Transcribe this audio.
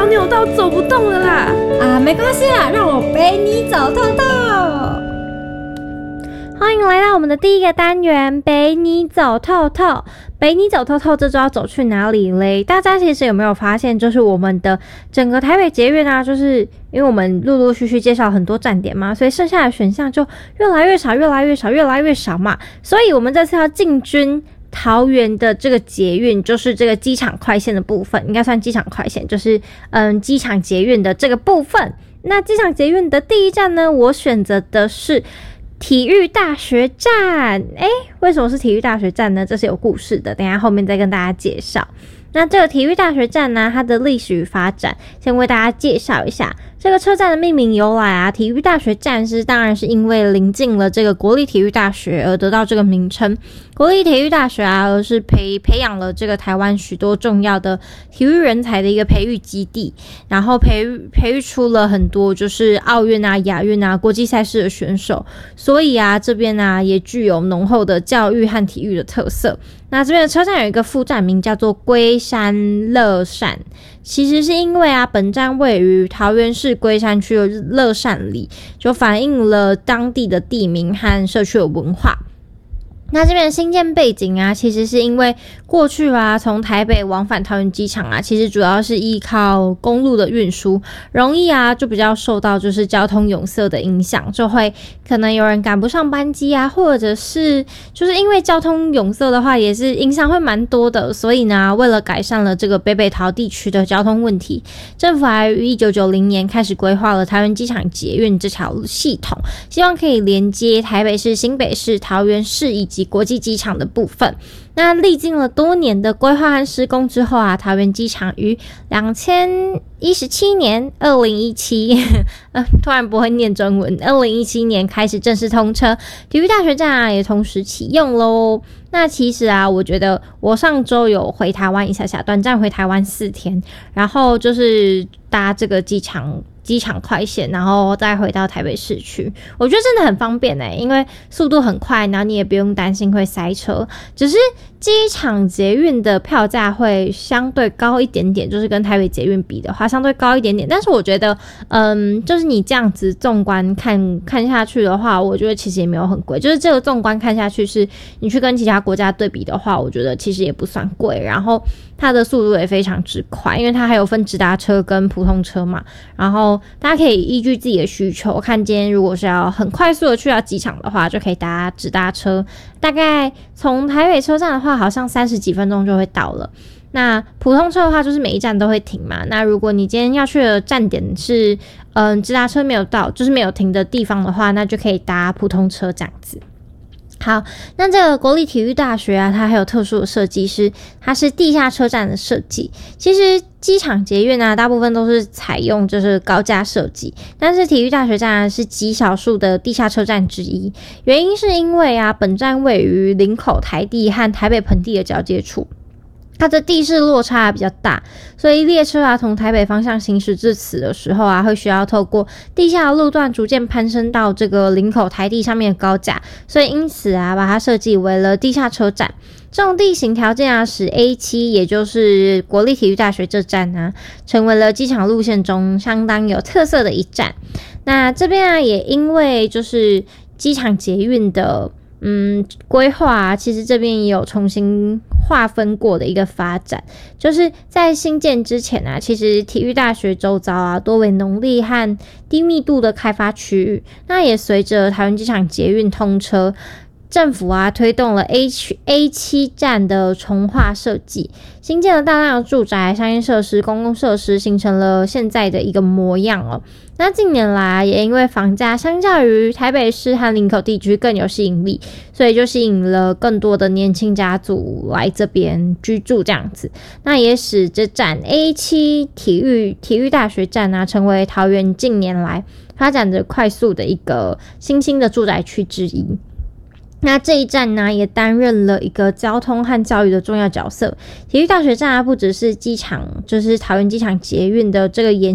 脚扭到走不动了啦。 啊，没关系啦，让我陪你走透透。 欢迎来到我们的第一个单元，陪你走透透。陪你走透透，这周要走去哪里嘞？大家其实有没有发现，就是我们的整个台北捷运啊，就是因为我们陆陆续续介绍很多站点嘛，所以剩下的选项就越来越少，越来越少，越来越少嘛。所以我们这次要进军桃园的这个捷运，就是这个机场快线的部分，应该算机场快线，就是机场捷运的这个部分。那机场捷运的第一站呢，我选择的是体育大学站。为什么是体育大学站呢？这是有故事的，等一下后面再跟大家介绍。那这个体育大学站呢，它的历史与发展，先为大家介绍一下。这个车站的命名由来啊，体育大学站当然是因为临近了这个国立体育大学而得到这个名称。国立体育大学啊，而是培养了这个台湾许多重要的体育人才的一个培育基地，然后培育出了很多就是奥运啊、亚运啊、国际赛事的选手，所以啊，这边啊也具有浓厚的教育和体育的特色。那这边的车站有一个副站名叫做龟山乐善，其实是因为啊，本站位于桃园市龟山区的乐善里，就反映了当地的地名和社区的文化。那这边的新建背景啊，其实是因为过去啊，从台北往返桃园机场啊，其实主要是依靠公路的运输，容易啊就比较受到就是交通拥塞的影响，就会可能有人赶不上班机啊，或者是就是因为交通拥塞的话，也是影响会蛮多的。所以呢，为了改善了这个北桃地区的交通问题，政府还于1990年开始规划了桃园机场捷运这条系统，希望可以连接台北市、新北市、桃园市以及国际机场的部分。那历经了多年的规划和施工之后啊，桃园机场于2017年突然不会念中文，2017年开始正式通车，体育大学站啊也同时启用咯。那其实啊，我觉得我上周有回台湾一下下，短暂回台湾4天，然后就是搭这个机场快线，然后再回到台北市区，我觉得真的很方便因为速度很快，然后你也不用担心会塞车。只是机场捷运的票价会相对高一点点，就是跟台北捷运比的话相对高一点点，但是我觉得就是你这样子纵观看下去的话，我觉得其实也没有很贵，就是这个纵观看下去，是你去跟其他国家对比的话，我觉得其实也不算贵，然后它的速度也非常之快，因为它还有分直达车跟普通车嘛，然后大家可以依据自己的需求，看今天如果是要很快速的去到机场的话，就可以搭直达车，大概从台北车站的话好像30几分钟就会到了。那普通车的话就是每一站都会停嘛，那如果你今天要去的站点是直达车没有到，就是没有停的地方的话，那就可以搭普通车这样子。好，那这个国立体育大学啊，它还有特殊的设计，它是地下车站的设计。其实机场捷运啊，大部分都是采用就是高架设计，但是体育大学站啊是极少数的地下车站之一。原因是因为啊，本站位于林口台地和台北盆地的交界处。它的地势落差比较大，所以列车啊从台北方向行驶至此的时候啊，会需要透过地下路段逐渐攀升到这个林口台地上面的高架，所以因此啊，把它设计为了地下车站。这种地形条件啊，使 A7 也就是国立体育大学这站啊，成为了机场路线中相当有特色的一站。那这边啊，也因为就是机场捷运的规划啊，其实这边也有重新划分过的一个发展，就是在新建之前啊，其实体育大学周遭啊多为农地和低密度的开发区域。那也随着桃园机场捷运通车，政府啊推动了 A7 站的重划设计，新建了大量的住宅、商业设施、公共设施，形成了现在的一个模样哦。那近年来也因为房价相较于台北市和林口地区更有吸引力，所以就吸引了更多的年轻家族来这边居住这样子。那也使这站 A7 体育大学站啊，成为桃园近年来发展的快速的一个新兴的住宅区之一。那这一站呢，也担任了一个交通和教育的重要角色。体育大学站啊，不只是机场，就是桃园机场捷运的这个延